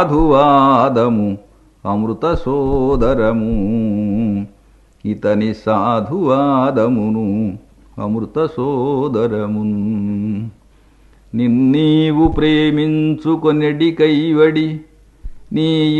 సాధువాదము అమృత సోదరము, ఇతని సాధువాదమును అమృత సోదరమున్. నిన్నీవు ప్రేమించుకొనెడి కైవడి నీ